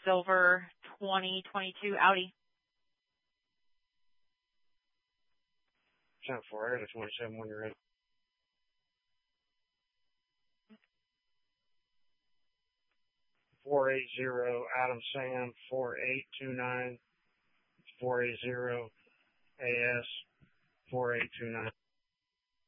silver 2022 Audi. 10-4, 27 when you're ready. 480 Adam Sam 4829 480 AS 4829.